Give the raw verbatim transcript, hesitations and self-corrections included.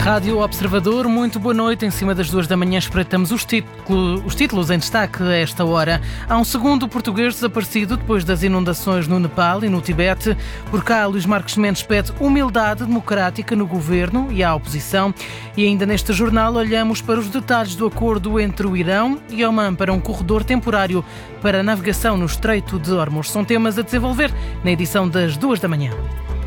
Rádio Observador, muito boa noite. Em cima das duas da manhã espreitamos os, título, os títulos em destaque a esta hora. Há um segundo português desaparecido depois das inundações no Nepal e no Tibete. Por cá, Luís Marques Mendes pede humildade democrática no governo e à oposição. E ainda neste jornal olhamos para os detalhes do acordo entre o Irão e Omã para um corredor temporário para a navegação no Estreito de Hormuz. São temas a desenvolver na edição das duas da manhã.